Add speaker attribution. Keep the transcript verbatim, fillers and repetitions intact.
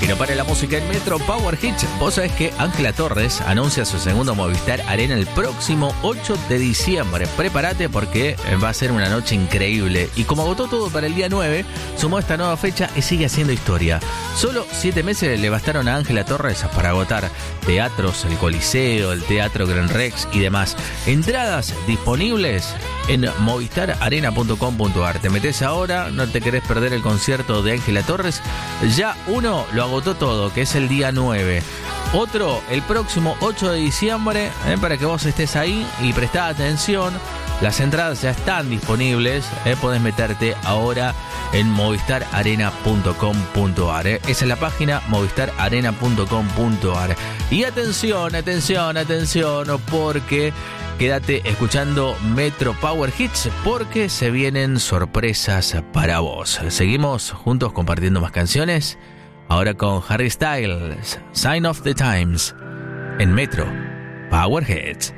Speaker 1: Y no para la música en Metro Power Hits. Vos sabés que Ángela Torres anuncia su segundo Movistar Arena el próximo ocho de diciembre. Prepárate porque va a ser una noche increíble. Y como agotó todo para el día nueve, sumó esta nueva fecha y sigue haciendo historia. Solo siete meses le bastaron a Ángela Torres para agotar teatros, el Coliseo, el Teatro Gran Rex y demás. Entradas disponibles en movistar arena punto com punto ar. Te metés ahora, no te querés perder el concierto de Ángela Torres. Ya uno lo agotó todo, que es el día nueve. Otro, el próximo ocho de diciembre, eh, para que vos estés ahí y prestá atención. Las entradas ya están disponibles, eh, podés meterte ahora en movistar arena punto com punto ar. Eh. Esa es la página, movistar arena punto com punto ar. Y atención, atención, atención, porque quédate escuchando Metro Power Hits, porque se vienen sorpresas para vos. Seguimos juntos compartiendo más canciones. Ahora con Harry Styles, Sign of the Times, en Metro Power Hits.